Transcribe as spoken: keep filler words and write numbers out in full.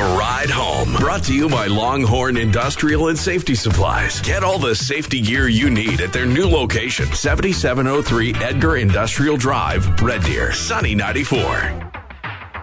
Ride Home. Brought to you by Longhorn Industrial and Safety Supplies. Get all the safety gear you need at their new location, seventy-seven oh three Edgar Industrial Drive, Red Deer, Sunny ninety-four.